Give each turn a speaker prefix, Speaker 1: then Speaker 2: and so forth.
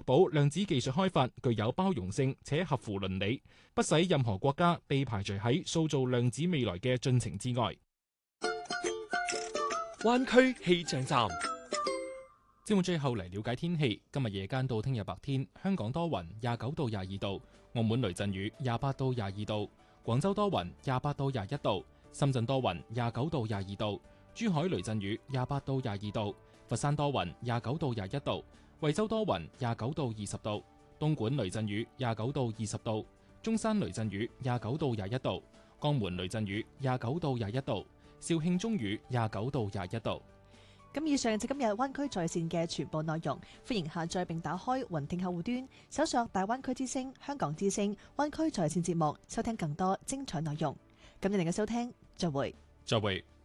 Speaker 1: 保量子技術開發具有包容性且合乎倫理，不使任何國家被排除喺塑造量子未來嘅進程之外。
Speaker 2: 灣區氣象站。
Speaker 1: 節目最後嚟了解天氣。今日夜間到聽日白天，香港多雲29到22度，澳門雷陣雨28到22度，廣州多雲28到21度，深圳多雲29到22度，珠海雷陣雨28到22度，佛山多雲29到21度，惠州多雲29到20度，東莞雷陣雨29到20度，中山雷陣雨29到21度，江門雷陣雨29到21度，肇慶中雨29到21度。
Speaker 3: 咁以上就今日灣區在線嘅全部內容，歡迎下載並打開雲聽客戶端，搜索大灣區之聲、香港之聲、灣區在線節目，收聽更多精彩內容。感謝您嘅收聽，再會。
Speaker 1: 再會。